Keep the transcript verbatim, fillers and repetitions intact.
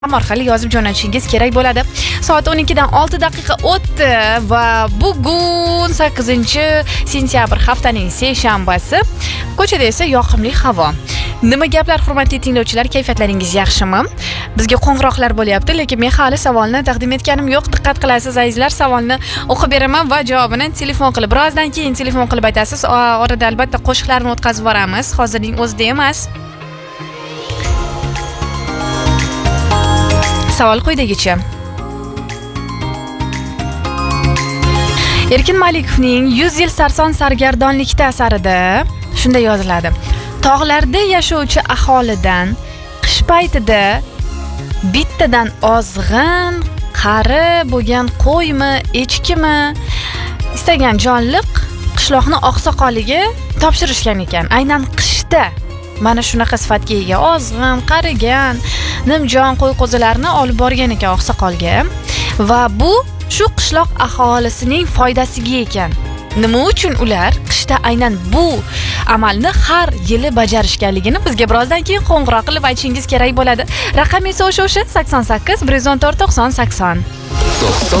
orqali yozib jo'natishingiz kerak bo'ladi. Soat o'n ikkidan olti daqiqa o'tdi va bugun sakkizinchi sentyabr haftaning seshanbasi. Ko'chada esa yoqimli havo. Nima gaplar, hurmatli tinglovchilar, kayfiyatlaringiz yaxshimi? Bizga qo'ng'iroqlar bo'lyapti, lekin men hali savolni taqdim etganim yo'q. Diqqat qilasiz azizlar, savolni o'qib beraman va javobini telefon qilib, birozdan keyin telefon qilib aytasiz. Orada albatta qo'shiqlarni o'tkazib boramiz. Hozirning o'zida emas. Savol quyidagicha. Erkin Malikovning yuz yil sarson sargardonlikda asarida shunday yoziladi. Tog'larda yashovchi aholidan qish paytida bittadan ozg'in, qari bo'lgan qo'ymi, echkimi, istagan jonliq qishloqni oqsoqoliga topshirishgan ekan. Aynan qishda mana shunaqa sifatga ega ozg'in, qarigan, nimjon qo'y-qo'zilarni olib borgan ekan oqsoqolga va bu shu qishloq aholisining foydasiga ekan. Nima uchun ular qishda aynan bu amalni har yili bajarishganligini bizga birozdan keyin qo'ng'iroq qilib aytishingiz kerak bo'ladi. Raqam esa o'sha o'sha sakson sakkiz bir yuz o'n to'rt to'qson sakson.